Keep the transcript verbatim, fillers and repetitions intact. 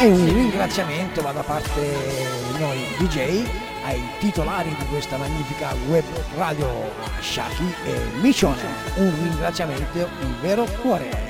E un ringraziamento va da parte di noi D J ai titolari di questa magnifica web radio, Shaki e Micione. Un ringraziamento di vero cuore.